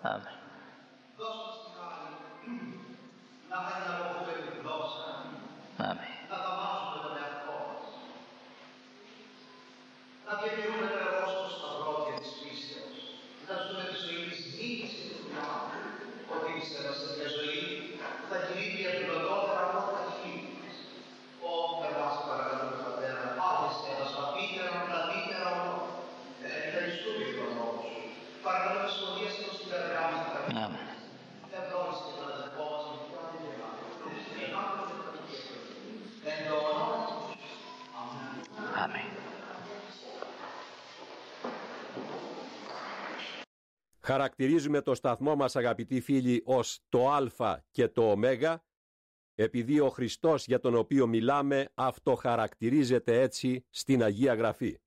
Αμήν. Δώσ' μας τη χάρη να εναλλαγούμε τη γλώσσα, Αμήν. να θαυμάζουμε τον εαυτό μας, να διατηρούμε περαιώς το σταυρό και της πίστεως, να ζούμε τη ζωή της νίκης και του θαυμάτου, ότι ύστερα σε μια ζωή θα κηρύττει επιλογότερα από τα χείλη μας. Ω περνάς παρακαλούμε Πατέρα, άδεστε μας παπύτερα, πλατύτερα ονό, ευχαριστούμε για τον νόμο σου. Παρακαλούμε σχολίασε μας την καρδιά μας τα καρδιά μας. Ευλόγησε και τον αδερφό μας με την κάθε γεμάτη. Εν το όνομα του Χριστού. Αμήν. Χαρακτηρίζουμε το σταθμό μας, αγαπητοί φίλοι, ως το Α και το Ω, επειδή ο Χριστός για τον οποίο μιλάμε αυτοχαρακτηρίζεται έτσι στην Αγία Γραφή.